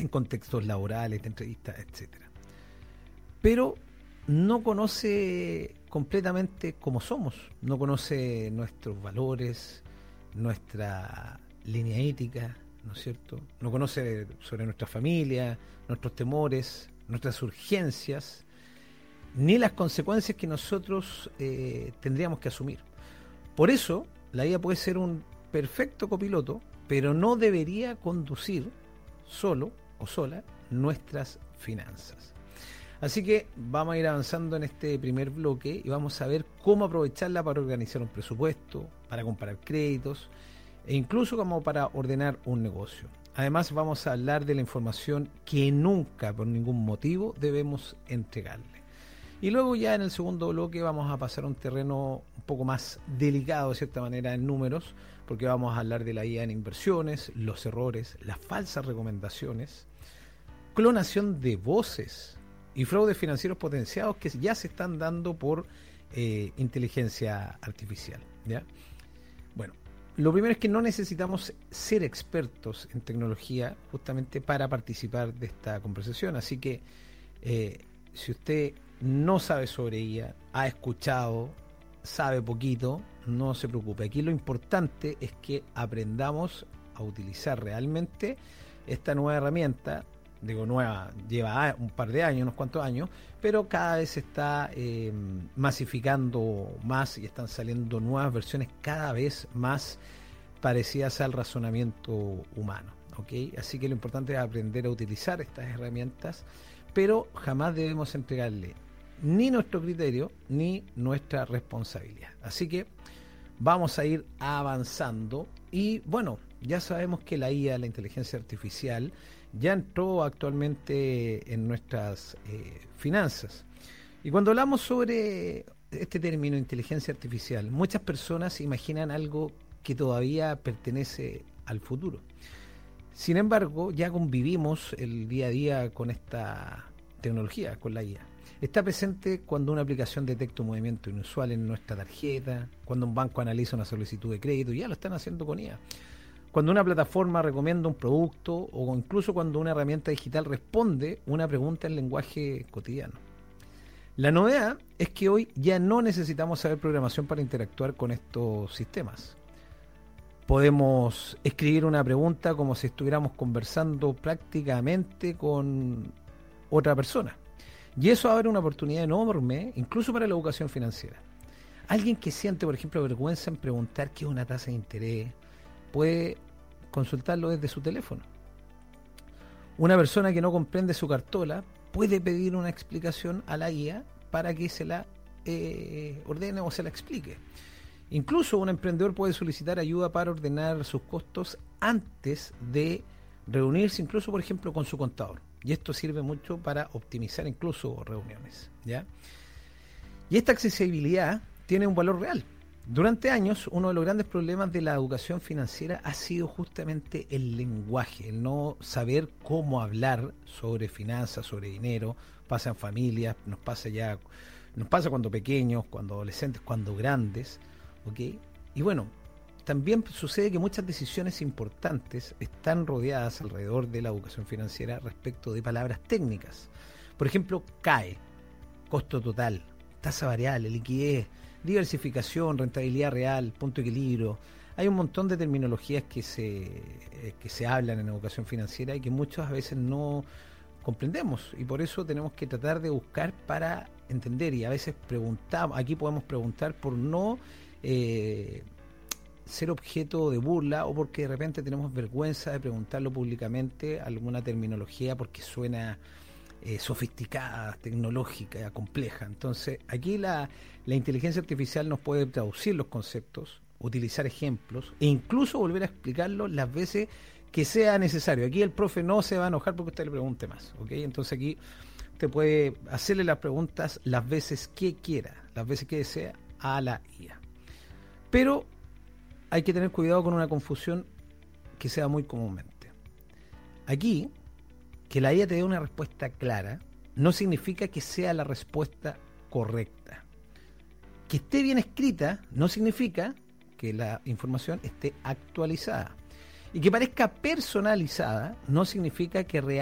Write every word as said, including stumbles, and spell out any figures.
en contextos laborales, de entrevistas, etcétera. Pero no conoce completamente cómo somos, no conoce nuestros valores, nuestra línea ética, ¿no es cierto? No conoce sobre nuestra familia, nuestros temores, nuestras urgencias, ni las consecuencias que nosotros eh, tendríamos que asumir. Por eso, la I A puede ser un perfecto copiloto, pero no debería conducir solo o sola nuestras finanzas. Así que vamos a ir avanzando en este primer bloque y vamos a ver cómo aprovecharla para organizar un presupuesto, para comparar créditos e incluso como para ordenar un negocio. Además vamos a hablar de la información que nunca por ningún motivo debemos entregarle. Y luego ya en el segundo bloque vamos a pasar a un terreno un poco más delicado de cierta manera en números, porque vamos a hablar de la I A en inversiones, los errores, las falsas recomendaciones, clonación de voces y fraudes financieros potenciados que ya se están dando por eh, inteligencia artificial, ¿ya? Bueno, lo primero es que no necesitamos ser expertos en tecnología justamente para participar de esta conversación, así que eh, si usted no sabe sobre ella, ha escuchado, sabe poquito, no se preocupe. Aquí lo importante es que aprendamos a utilizar realmente esta nueva herramienta. Digo nueva, lleva un par de años, unos cuantos años, pero cada vez se está eh, masificando más y están saliendo nuevas versiones cada vez más parecidas al razonamiento humano, ¿ok? Así que lo importante es aprender a utilizar estas herramientas, pero jamás debemos entregarle ni nuestro criterio ni nuestra responsabilidad. Así que vamos a ir avanzando y bueno, ya sabemos que la I A, la inteligencia artificial, ya entró actualmente en nuestras eh, finanzas. Y cuando hablamos sobre este término inteligencia artificial, muchas personas imaginan algo que todavía pertenece al futuro. Sin embargo, ya convivimos el día a día con esta tecnología, con la I A. Está presente cuando una aplicación detecta un movimiento inusual en nuestra tarjeta, cuando un banco analiza una solicitud de crédito, ya lo están haciendo con I A. Cuando una plataforma recomienda un producto o incluso cuando una herramienta digital responde una pregunta en lenguaje cotidiano. La novedad es que hoy ya no necesitamos saber programación para interactuar con estos sistemas. Podemos escribir una pregunta como si estuviéramos conversando prácticamente con otra persona. Y eso abre una oportunidad enorme, incluso para la educación financiera. Alguien que siente, por ejemplo, vergüenza en preguntar qué es una tasa de interés, puede consultarlo desde su teléfono. Una persona que no comprende su cartola puede pedir una explicación a la I A para que se la eh, ordene o se la explique. Incluso un emprendedor puede solicitar ayuda para ordenar sus costos antes de reunirse, incluso por ejemplo con su contador. Y esto sirve mucho para optimizar incluso reuniones, ¿ya? Y esta accesibilidad tiene un valor real. Durante años, uno de los grandes problemas de la educación financiera ha sido justamente el lenguaje, el no saber cómo hablar sobre finanzas, sobre dinero. Pasa en familias, nos pasa ya, nos pasa cuando pequeños, cuando adolescentes, cuando grandes, ¿ok? Y bueno, también sucede que muchas decisiones importantes están rodeadas alrededor de la educación financiera respecto de palabras técnicas. Por ejemplo, C A E, costo total, tasa variable, liquidez, diversificación, rentabilidad real, punto de equilibrio. Hay un montón de terminologías que se, eh, que se hablan en educación financiera y que muchas veces no comprendemos, y por eso tenemos que tratar de buscar para entender, y a veces preguntamos, aquí podemos preguntar por no eh, ser objeto de burla o porque de repente tenemos vergüenza de preguntarlo públicamente alguna terminología porque suena eh, sofisticada, tecnológica, compleja. Entonces aquí la, la inteligencia artificial nos puede traducir los conceptos, utilizar ejemplos e incluso volver a explicarlos las veces que sea necesario. Aquí el profe no se va a enojar porque usted le pregunte más, ¿ok? Entonces aquí usted puede hacerle las preguntas las veces que quiera, las veces que desea a la I A. Pero hay que tener cuidado con una confusión que se da muy comúnmente. Aquí, que la I A te dé una respuesta clara no significa que sea la respuesta correcta. Que esté bien escrita no significa que la información esté actualizada. Y que parezca personalizada no significa que realmente